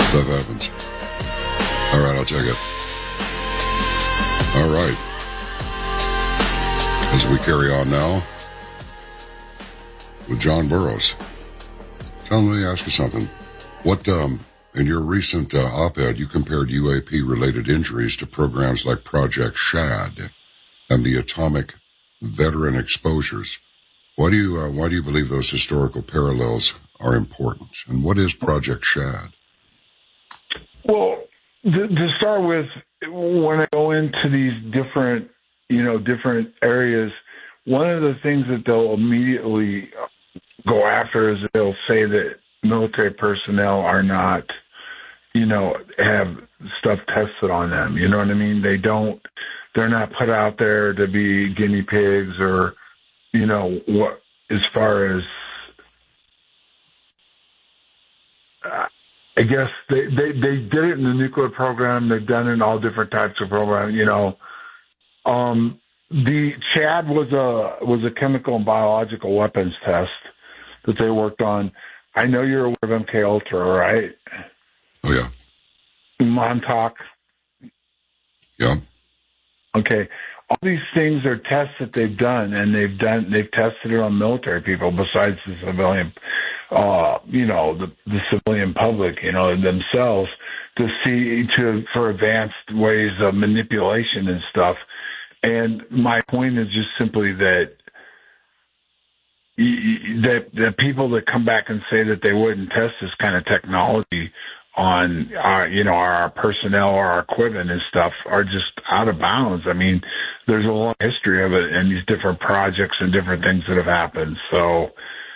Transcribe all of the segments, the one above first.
Stuff happens. All right, I'll check it. All right. As we carry on now with John Burroughs. John, let me ask you something. What, in your recent op-ed, you compared UAP-related injuries to programs like Project Shad and the atomic veteran exposures. Why do you believe those historical parallels are important? And what is Project Shad? Well, to start with, when I go into these different areas, one of the things that they'll immediately go after is they'll say that military personnel are not, have stuff tested on them. You know what I mean? They're not put out there to be guinea pigs or, what, as far as, I guess they did it in the nuclear program. They've done it in all different types of programs, The CHAD was a chemical and biological weapons test that they worked on. I know you're aware of MK Ultra, right? Oh yeah. Montauk. Yeah. Okay. All these things are tests that they've done, and they've tested it on military people besides the civilian, the civilian public, themselves for advanced ways of manipulation and stuff. And my point is just simply that the people that come back and say that they wouldn't test this kind of technology on our personnel or our equipment and stuff are just out of bounds. I mean, there's a long history of it and these different projects and different things that have happened. So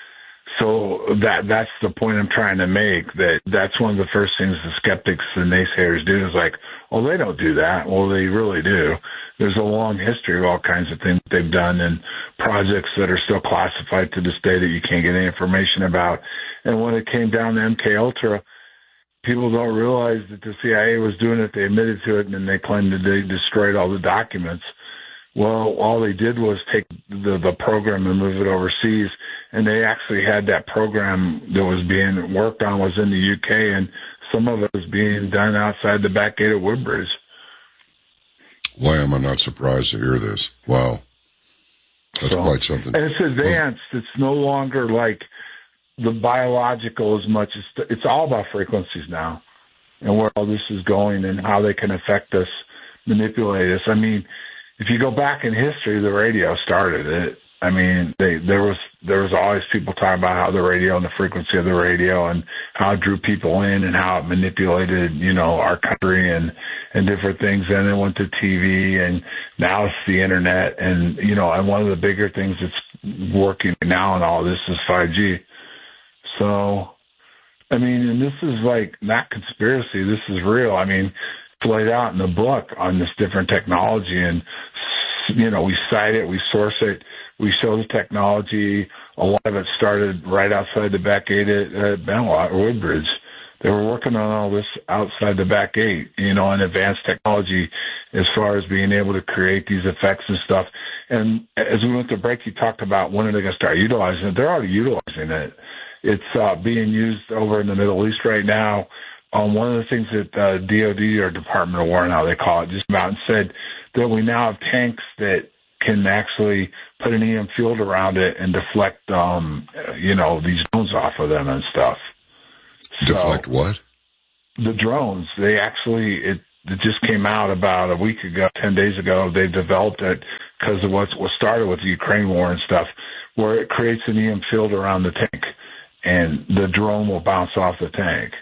that's the point I'm trying to make, that's one of the first things the skeptics and naysayers do is like, well, they don't do that. Well, they really do. There's a long history of all kinds of things they've done and projects that are still classified to this day that you can't get any information about. And when it came down to MK Ultra, people don't realize that the CIA was doing it. They admitted to it, and then they claimed that they destroyed all the documents. Well, all they did was take the program and move it overseas, and they actually had that program that was being worked on was in the UK, and some of it was being done outside the back gate of Woodbridge. Why am I not surprised to hear this? Wow. That's quite something. And it's advanced. It's no longer like the biological as much. It's all about frequencies now and where all this is going and how they can affect us, manipulate us. I mean, if you go back in history, the radio started it. I mean, there was always people talking about how the radio and the frequency of the radio and how it drew people in and how it manipulated, our country and different things. And it went to TV, and now it's the internet. And, and one of the bigger things that's working now in all this is 5G. So, I mean, and this is like not conspiracy. This is real. I mean, it's laid out in the book on this different technology, and, we cite it, we source it, we show the technology. A lot of it started right outside the back gate at Benoit or Woodbridge. They were working on all this outside the back gate, and advanced technology as far as being able to create these effects and stuff. And as we went to break, you talked about when are they going to start utilizing it. They're already utilizing it. It's being used over in the Middle East right now. One of the things that DOD or Department of War, now they call it, just came out and said that we now have tanks that can actually put an EM field around it and deflect, these drones off of them and stuff. Deflect what? The drones. They actually, it just came out about a week ago, 10 days ago. They developed it because of what started with the Ukraine war and stuff, where it creates an EM field around the tank, and the drone will bounce off the tank.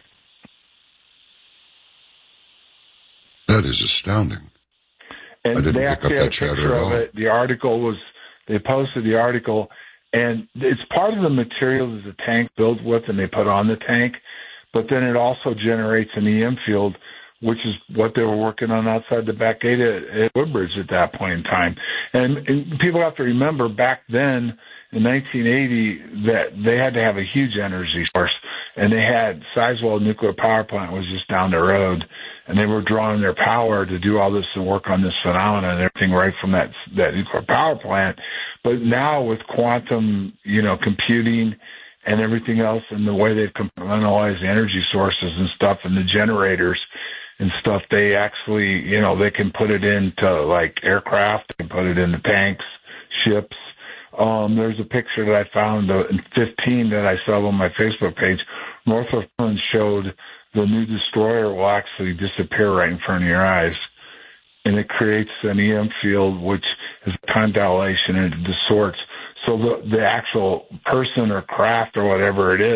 That is astounding. And they actually had a picture of it. The article was, they posted the article, and it's part of the material that the tank built with and they put on the tank, but then it also generates an EM field, which is what they were working on outside the back gate at Woodbridge at that point in time. And people have to remember back then, in 1980, that they had to have a huge energy source, and they had Sizewell nuclear power plant was just down the road, and they were drawing their power to do all this and work on this phenomenon and everything right from that nuclear power plant. But now with quantum, computing and everything else, and the way they've compartmentalized the energy sources and stuff and the generators and stuff, they actually, they can put it into like aircraft, they can put it into tanks, ships. There's a picture that I found in 15 that I saw on my Facebook page. Northrop Grumman showed the new destroyer will actually disappear right in front of your eyes. And it creates an EM field, which is time dilation, and it distorts. So the actual person or craft or whatever it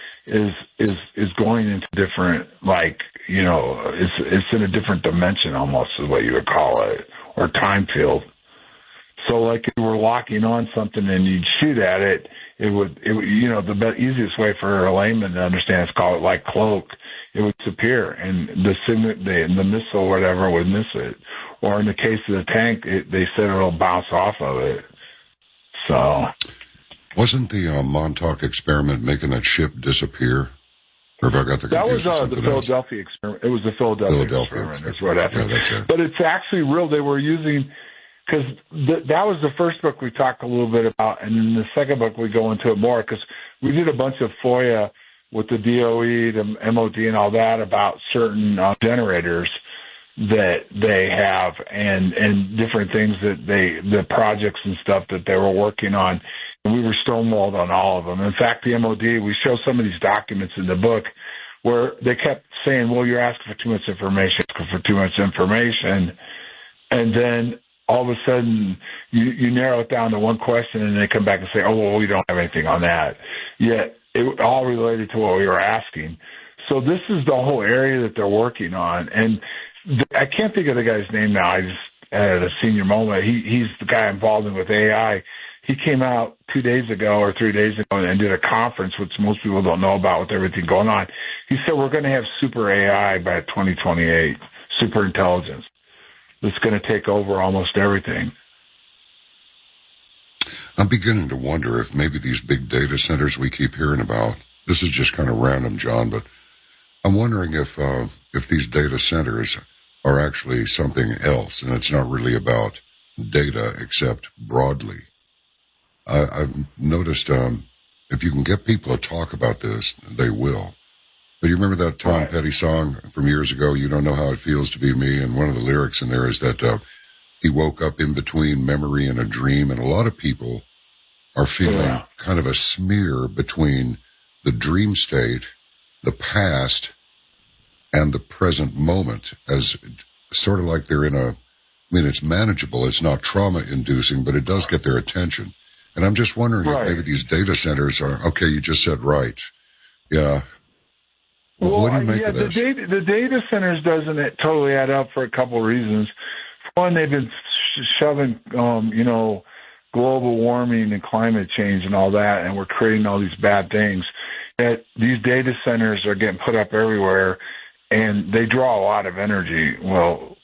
is going into different, it's in a different dimension almost is what you would call it, or time field. So like if you were locking on something and you'd shoot at it, it would the easiest way for a layman to understand is call it like cloak. It would disappear, and the missile or whatever would miss it. Or in the case of the tank, they said it'll bounce off of it. So, wasn't the Montauk experiment making that ship disappear? Or have I got the confused? That was the Philadelphia experiment. It was the Philadelphia experiment. That's what happened. Yeah, that's it. But it's actually real. They were using, because that was the first book we talked a little bit about, and in the second book we go into it more, because we did a bunch of FOIA with the DOE, the MOD, and all that about certain generators that they have and different things that the projects and stuff that they were working on. And we were stonewalled on all of them. In fact, the MOD, we show some of these documents in the book where they kept saying, well, you're asking for too much information. And then all of a sudden you narrow it down to one question and they come back and say, oh, well, we don't have anything on that. Yet it all related to what we were asking. So this is the whole area that they're working on. And I can't think of the guy's name now. I just had a senior moment. He's the guy involved with AI. He came out 2 days ago or 3 days ago and did a conference, which most people don't know about with everything going on. He said we're going to have super AI by 2028, super intelligence. That's going to take over almost everything. I'm beginning to wonder if maybe these big data centers we keep hearing about, this is just kind of random, John, but I'm wondering if these data centers are actually something else, and it's not really about data except broadly. I've noticed if you can get people to talk about this, they will. But you remember that Tom Petty song from years ago, You Don't Know How It Feels to Be Me, and one of the lyrics in there is that he woke up in between memory and a dream, and a lot of people are feeling kind of a smear between the dream state, the past, and the present moment, as sort of like they're it's manageable, it's not trauma-inducing, but it does get their attention. And I'm just wondering if maybe these data centers are, okay, you just said right. Yeah. Well, what do you make of this? The data centers doesn't totally add up for a couple of reasons. For one, they've been shoving, global warming and climate change and all that, and we're creating all these bad things. Yet these data centers are getting put up everywhere, and they draw a lot of energy. Well,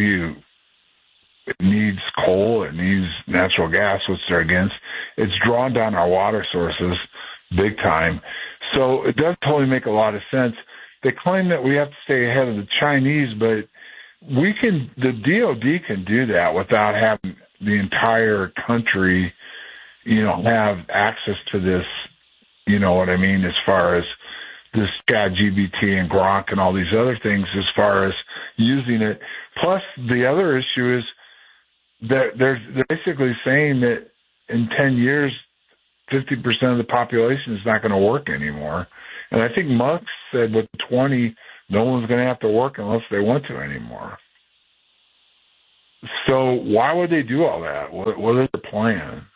it needs coal, it needs natural gas, which they're against. It's drawn down our water sources big time. So it does totally make a lot of sense. They claim that we have to stay ahead of the Chinese, but the DOD can do that without having the entire country, have access to this, you know what I mean, as far as this ChatGPT and Grok and all these other things as far as using it. Plus, the other issue is that they're basically saying that in 10 years, 50% of the population is not going to work anymore. And I think Musk said with 20, no one's going to have to work unless they want to anymore. So why would they do all that? What is the plan?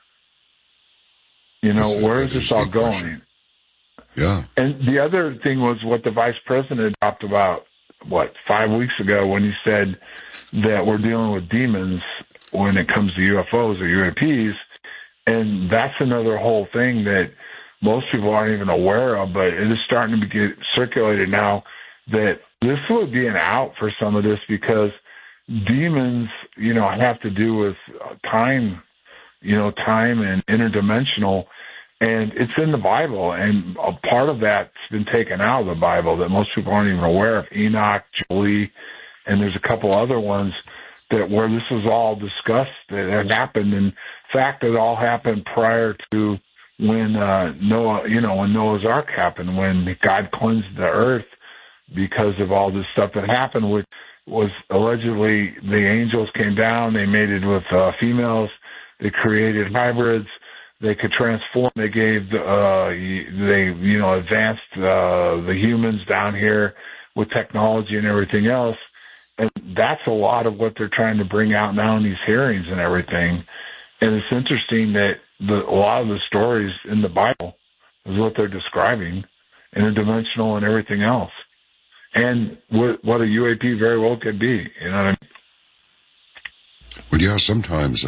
Where is this all going? Yeah. And the other thing was what the vice president talked about, 5 weeks ago when he said that we're dealing with demons when it comes to UFOs or UAPs. And that's another whole thing that most people aren't even aware of, but it is starting to get circulated now that this would be an out for some of this because demons, have to do with time, time and interdimensional. And it's in the Bible, and a part of that's been taken out of the Bible that most people aren't even aware of. Enoch, Jolie, and there's a couple other ones that where this is all discussed that had happened. In fact, it all happened prior to when when Noah's Ark happened, when God cleansed the earth because of all this stuff that happened, which was allegedly the angels came down, they mated with females, they created hybrids, they could transform, they gave advanced the humans down here with technology and everything else. And that's a lot of what they're trying to bring out now in these hearings and everything. And it's interesting that a lot of the stories in the Bible is what they're describing, interdimensional and everything else. And what a UAP very well could be, you know what I mean? Well, yeah, sometimes,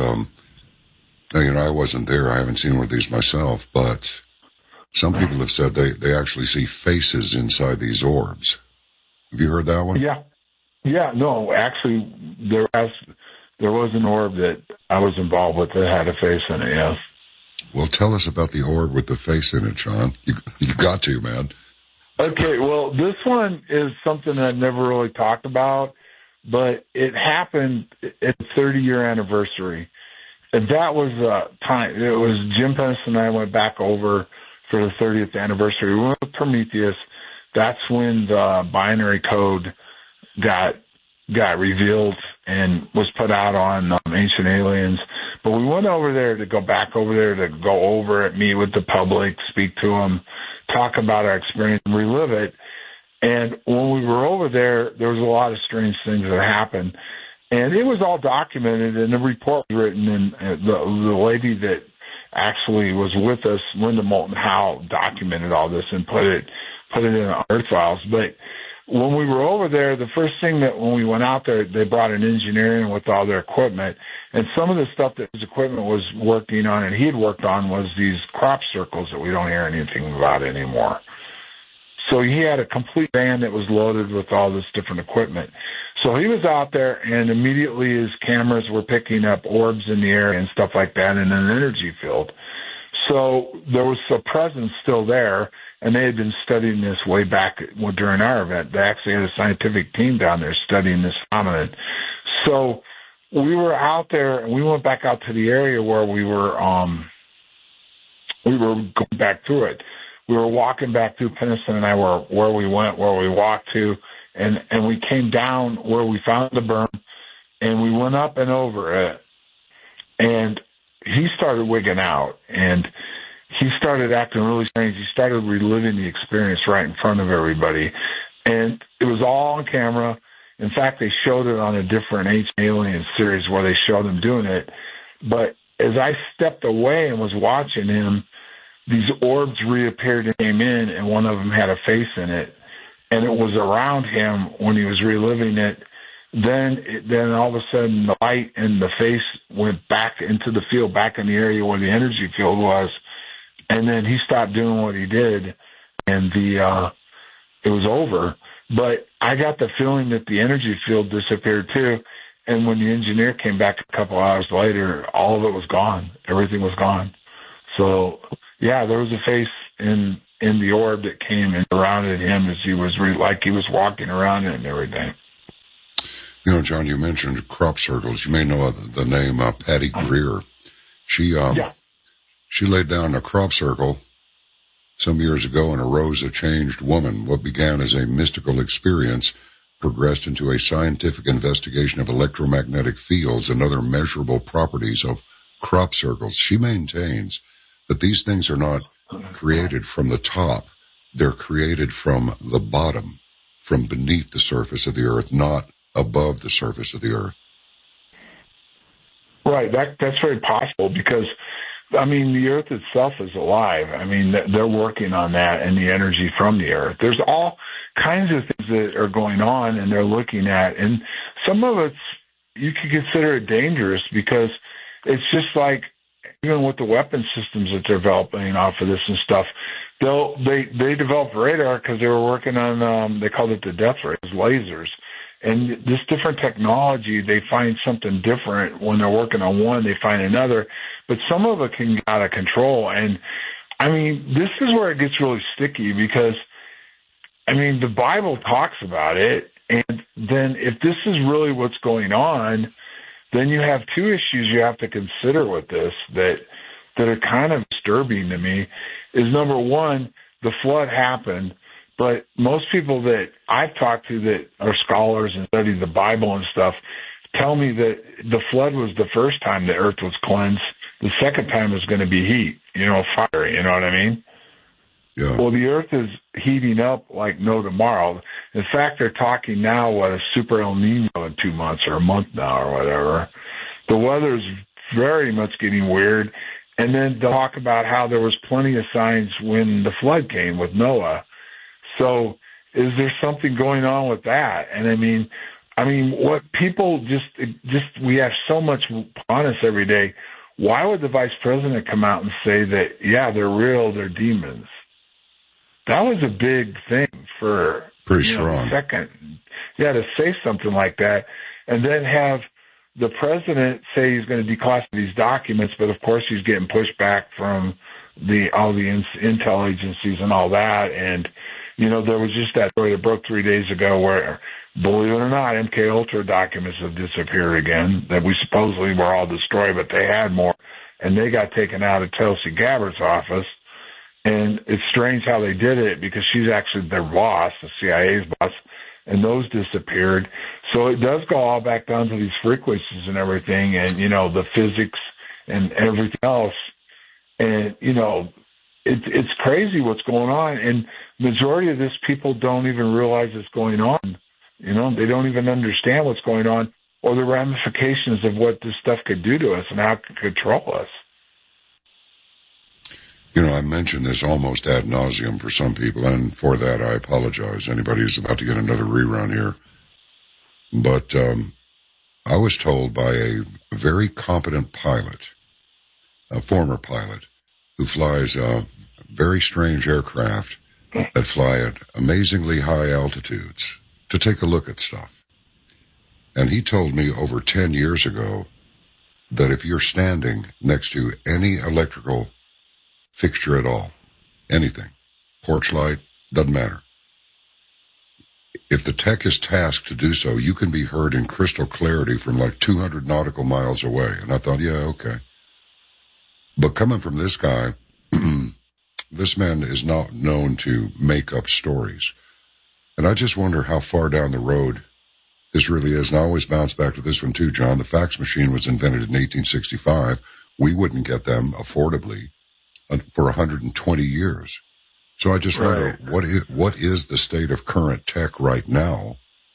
I wasn't there. I haven't seen one of these myself, but some people have said they actually see faces inside these orbs. Have you heard that one? Yeah. Yeah, no, actually, there was an orb that I was involved with that had a face in it, yes. Well, tell us about the orb with the face in it, John. You got to, man. Okay, well, this one is something I've never really talked about, but it happened at the 30-year anniversary. And that was time. It was Jim Pennis and I went back over for the 30th anniversary. We went with Prometheus. That's when the binary code got revealed and was put out on Ancient Aliens. But we went over there to go back over there to go over it, meet with the public, speak to them, talk about our experience, and relive it. And when we were over there, there was a lot of strange things that happened. And it was all documented, and the report was written, and the lady that actually was with us, Linda Moulton Howe, documented all this and put it in our Earth Files. But when we were over there, the first thing that when we went out there, they brought an engineer in with all their equipment. And some of the stuff that his equipment was working on and he had worked on was these crop circles that we don't hear anything about anymore. So he had a complete van that was loaded with all this different equipment. So he was out there, and immediately his cameras were picking up orbs in the air and stuff like that in an energy field. So there was a presence still there, and they had been studying this way back during our event. They actually had a scientific team down there studying this phenomenon. So we were out there, and we went back out to the area where we were going back through it. We were walking back through Pennison and I were where we went, where we walked to, and we came down where we found the berm, and we went up and over it, and he started wigging out, and he started acting really strange. He started reliving the experience right in front of everybody, and it was all on camera. In fact, they showed it on a different Ancient Alien series where they showed him doing it, but as I stepped away and was watching him, these orbs reappeared and came in, and one of them had a face in it, and it was around him when he was reliving it. Then all of a sudden, the light and the face went back into the field, back in the area where the energy field was, and then he stopped doing what he did, and it was over. But I got the feeling that the energy field disappeared too, and when the engineer came back a couple hours later, all of it was gone. Everything was gone. So, yeah, there was a face in the orb that came and surrounded him as he was like he was walking around it and everything. You know, John, you mentioned crop circles. You may know the name Patty Greer. She laid down a crop circle some years ago and arose a changed woman. What began as a mystical experience progressed into a scientific investigation of electromagnetic fields and other measurable properties of crop circles. She maintains that these things are not created from the top. They're created from the bottom, from beneath the surface of the earth, not above the surface of the earth. Right. That's very possible because, I mean, the earth itself is alive. I mean, they're working on that and the energy from the earth. There's all kinds of things that are going on and they're looking at. And some of it's, you could consider it dangerous because it's just like, even with the weapon systems that they're developing off of this and stuff, they developed radar because they were working on, they called it the death rays, lasers. And this different technology, they find something different. When they're working on one, they find another. But some of it can get out of control. And, I mean, this is where it gets really sticky because, I mean, the Bible talks about it. And then if this is really what's going on, then you have two issues you have to consider with this that are kind of disturbing to me is, number one, the flood happened, but most people that I've talked to that are scholars and study the Bible and stuff tell me that the flood was the first time the earth was cleansed. The second time is going to be heat, fire, you know what I mean? Yeah. Well, the earth is heating up like no tomorrow. In fact, they're talking now what a super El Nino in 2 months or a month now or whatever. The weather's very much getting weird. And then they'll talk about how there was plenty of signs when the flood came with Noah. So is there something going on with that? And I mean, what people just we have so much on us every day. Why would the vice president come out and say that, yeah, they're real, they're demons? That was a big thing for pretty strong. To say something like that, and then have the president say he's going to declassify these documents, but of course he's getting pushback from all the intel agencies and all that. And there was just that story that broke 3 days ago where, believe it or not, MK Ultra documents have disappeared again. That we supposedly were all destroyed, but they had more, and they got taken out of Tulsi Gabbard's office. And it's strange how they did it because she's actually their boss, the CIA's boss, and those disappeared. So it does go all back down to these frequencies and everything, and the physics and everything else. And it's crazy what's going on, and majority of this people don't even realize it's going on. They don't even understand what's going on or the ramifications of what this stuff could do to us and how it could control us. I mentioned this almost ad nauseum for some people, and for that I apologize. Anybody who's about to get another rerun here. But I was told by a very competent pilot, a former pilot, who flies very strange aircraft that fly at amazingly high altitudes, to take a look at stuff. And he told me over 10 years ago that if you're standing next to any electrical fixture at all, anything, porch light, doesn't matter. If the tech is tasked to do so, you can be heard in crystal clarity from like 200 nautical miles away. And I thought, yeah, okay. But coming from this guy, this man is not known to make up stories. And I just wonder how far down the road this really is. And I always bounce back to this one too, John. The fax machine was invented in 1865. We wouldn't get them affordably for 120 years. So I just wonder, what is the state of current tech right now?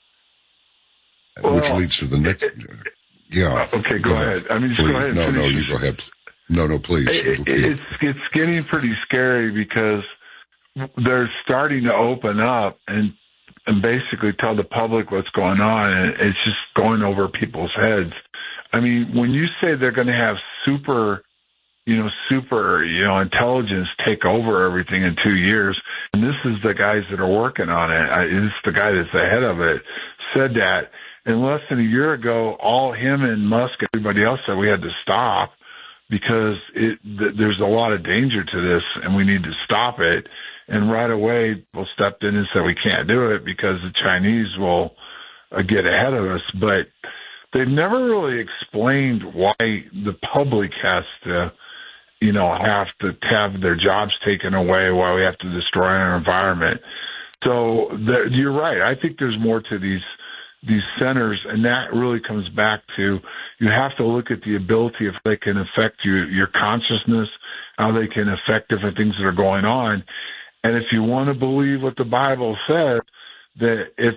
Which leads to the next... Yeah. Okay, go ahead. I mean, just please. Go ahead. No, you go ahead. No, please. It's getting pretty scary because they're starting to open up and basically tell the public what's going on, and it's just going over people's heads. I mean, when you say they're going to have super intelligence take over everything in 2 years, and this is the guys that are working on it. It's the guy that's ahead of it said that. And less than a year ago, all him and Musk, everybody else said we had to stop because there's a lot of danger to this, and we need to stop it. And right away, people stepped in and said we can't do it because the Chinese will get ahead of us. But they've never really explained why the public has to, have to have their jobs taken away, why we have to destroy our environment. So you're right. I think there's more to these centers, and that really comes back to you have to look at the ability if they can affect your consciousness, how they can affect different things that are going on. And if you want to believe what the Bible says, that if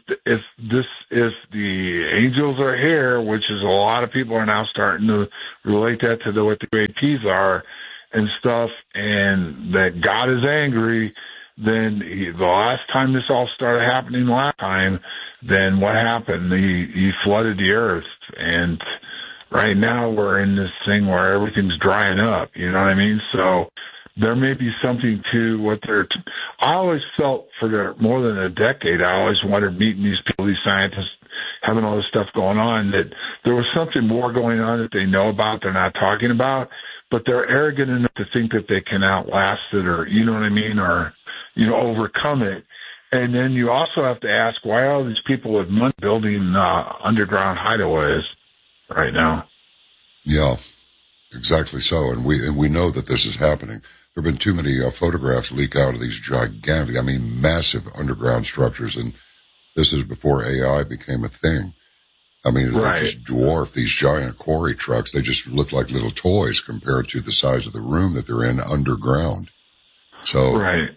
the angels are here, which is a lot of people are now starting to relate that to what the UAPs are and stuff, and that God is angry, then the last time this all started happening then what happened? He flooded the earth, and right now we're in this thing where everything's drying up, you know what I mean? So there may be something to what I always felt for more than a decade, I always wondered meeting these people, these scientists, having all this stuff going on, that there was something more going on that they know about, they're not talking about, but they're arrogant enough to think that they can outlast it or, you know what I mean, or, overcome it. And then you also have to ask, why are all these people with money building underground hideaways right now? Yeah, exactly so. And we know that this is happening. there have been too many photographs leak out of these gigantic, massive underground structures, and this is before AI became a thing. They just dwarf these giant quarry trucks. They just look like little toys compared to the size of the room that they're in underground. So, right.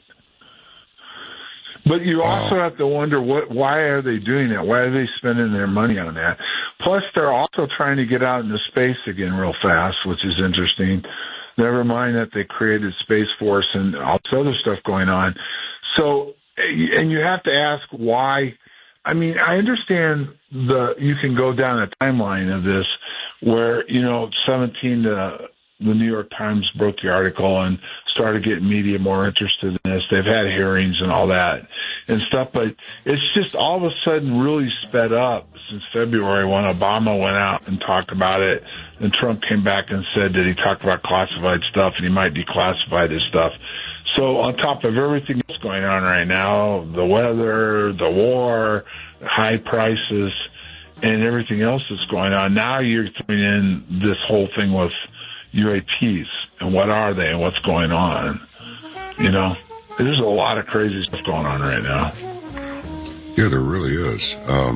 But you also have to wonder why are they doing that? Why are they spending their money on that? Plus, they're also trying to get out into space again real fast, which is interesting. Never mind that they created Space Force and all this other stuff going on. So, and you have to ask why. I understand you can go down a timeline of this where, 17, the New York Times broke the article and started getting media more interested in this. They've had hearings and all that and stuff, but it's just all of a sudden really sped up since February when Obama went out and talked about it, and Trump came back and said that he talked about classified stuff and he might declassify this stuff. So on top of everything that's going on right now, the weather, the war, high prices, and everything else that's going on, now you're throwing in this whole thing with UAPs and what are they and what's going on. There's a lot of crazy stuff going on right now. Yeah, there really is.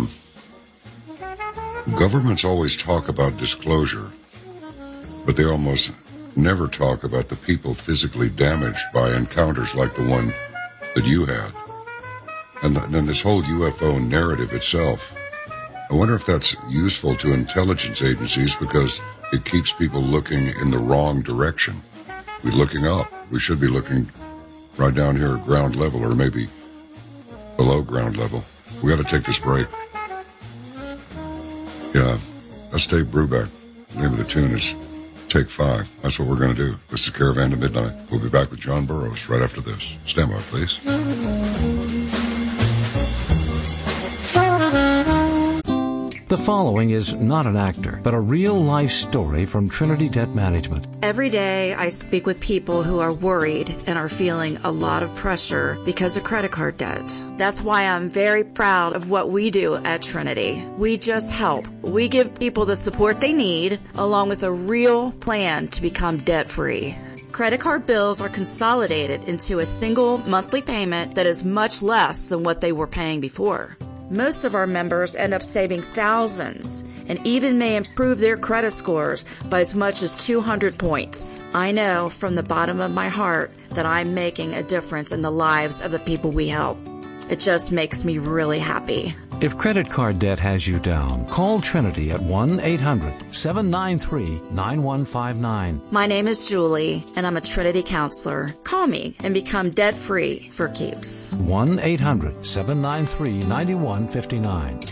Governments always talk about disclosure, but they almost never talk about the people physically damaged by encounters like the one that you had. And then this whole UFO narrative itself, I wonder if that's useful to intelligence agencies because it keeps people looking in the wrong direction. We're looking up. We should be looking right down here at ground level or maybe below ground level. We got to take this break. Yeah, that's Dave Brubeck. The name of the tune is Take 5. That's what we're going to do. This is Caravan to Midnight. We'll be back with John Burroughs right after this. Stand by, please. The following is not an actor, but a real-life story from Trinity Debt Management. Every day I speak with people who are worried and are feeling a lot of pressure because of credit card debt. That's why I'm very proud of what we do at Trinity. We just help. We give people the support they need, along with a real plan to become debt-free. Credit card bills are consolidated into a single monthly payment that is much less than what they were paying before. Most of our members end up saving thousands and even may improve their credit scores by as much as 200 points. I know from the bottom of my heart that I'm making a difference in the lives of the people we help. It just makes me really happy. If credit card debt has you down, call Trinity at 1-800-793-9159. My name is Julie, and I'm a Trinity counselor. Call me and become debt-free for keeps. 1-800-793-9159.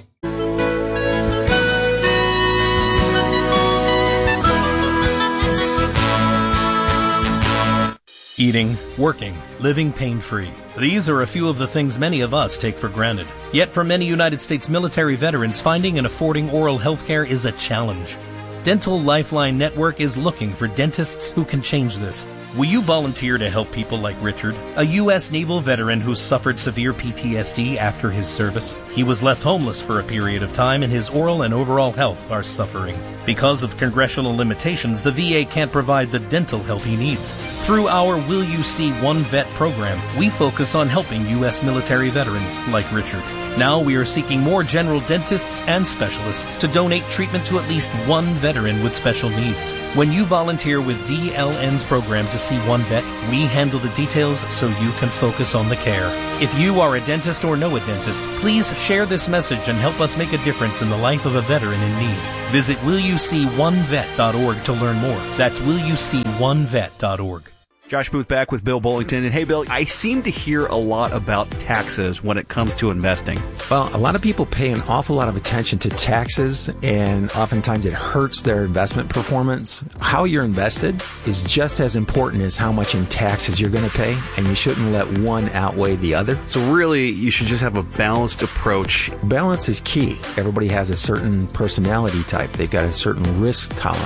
Eating, working, living pain-free. These are a few of the things many of us take for granted. Yet for many United States military veterans, finding and affording oral health care is a challenge. Dental Lifeline Network is looking for dentists who can change this. Will you volunteer to help people like Richard, a U.S. naval veteran who suffered severe PTSD after his service? He was left homeless for a period of time, and his oral and overall health are suffering. Because of congressional limitations, the VA can't provide the dental help he needs. Through our Will You See One Vet program, we focus on helping U.S. military veterans like Richard. Now we are seeking more general dentists and specialists to donate treatment to at least one veteran with special needs. When you volunteer with DLN's program to see one vet, we handle the details so you can focus on the care. If you are a dentist or know a dentist, please share this message and help us make a difference in the life of a veteran in need. Visit willyouseeonevet.org to learn more. That's willyouseeonevet.org. Josh Booth back with Bill Bullington. And hey, Bill, I seem to hear a lot about taxes when it comes to investing. Well, a lot of people pay an awful lot of attention to taxes, and oftentimes it hurts their investment performance. How you're invested is just as important as how much in taxes you're going to pay, and you shouldn't let one outweigh the other. So really, you should just have a balanced approach. Balance is key. Everybody has a certain personality type. They've got a certain risk tolerance.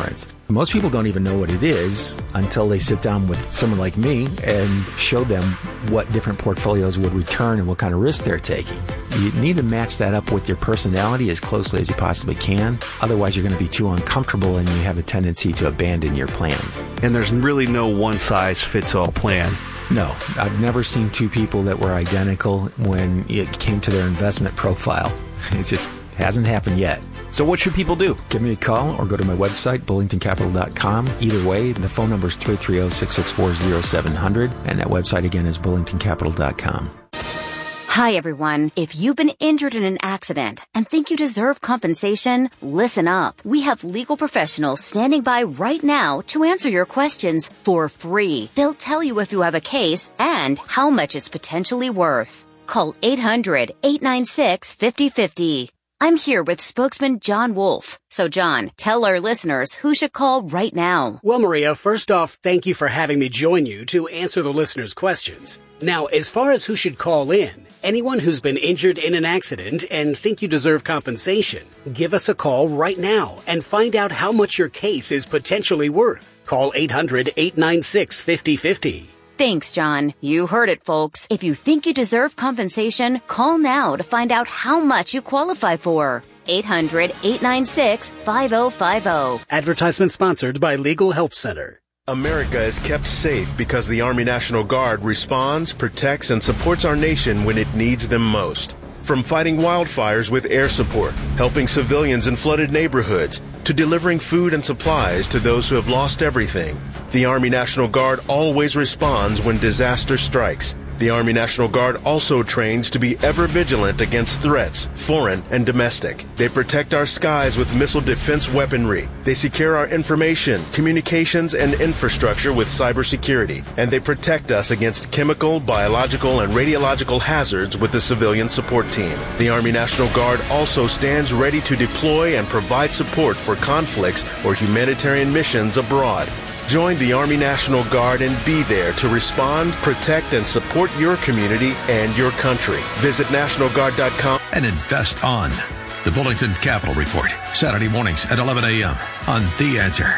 Most people don't even know what it is until they sit down with someone like me and show them what different portfolios would return and what kind of risk they're taking. You need to match that up with your personality as closely as you possibly can. Otherwise, you're going to be too uncomfortable and you have a tendency to abandon your plans. And there's really no one-size-fits-all plan. No, I've never seen two people that were identical when it came to their investment profile. It just hasn't happened yet. So what should people do? Give me a call or go to my website, bullingtoncapital.com. Either way, the phone number is 330-664-0700, and that website again is bullingtoncapital.com. Hi, everyone. If you've been injured in an accident and think you deserve compensation, listen up. We have legal professionals standing by right now to answer your questions for free. They'll tell you if you have a case and how much it's potentially worth. Call 800-896-5050. I'm here with spokesman John Wolf. So, John, tell our listeners who should call right now. Well, Maria, first off, thank you for having me join you to answer the listeners' questions. Now, as far as who should call in, anyone who's been injured in an accident and think you deserve compensation, give us a call right now and find out how much your case is potentially worth. Call 800-896-5050. Thanks, John. You heard it, folks. If you think you deserve compensation, call now to find out how much you qualify for. 800-896-5050. Advertisement sponsored by Legal Help Center. America is kept safe because the Army National Guard responds, protects, and supports our nation when it needs them most. From fighting wildfires with air support, helping civilians in flooded neighborhoods, to delivering food and supplies to those who have lost everything, the Army National Guard always responds when disaster strikes. The Army National Guard also trains to be ever vigilant against threats, foreign and domestic. They protect our skies with missile defense weaponry. They secure our information, communications, and infrastructure with cybersecurity. And they protect us against chemical, biological, and radiological hazards with the civilian support team. The Army National Guard also stands ready to deploy and provide support for conflicts or humanitarian missions abroad. Join the Army National Guard and be there to respond, protect, and support your community and your country. Visit NationalGuard.com and invest on. The Bullington Capital Report, Saturday mornings at 11 a.m. on The Answer.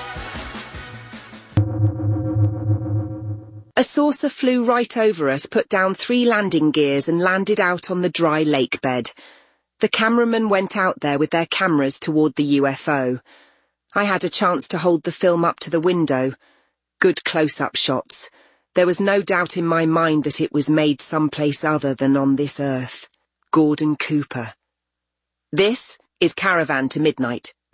A saucer flew right over us, put down 3 landing gears and landed out on the dry lake bed. The cameramen went out there with their cameras toward the UFO. I had a chance to hold the film up to the window. Good close-up shots. There was no doubt in my mind that it was made someplace other than on this earth. Gordon Cooper. This is Caravan to Midnight,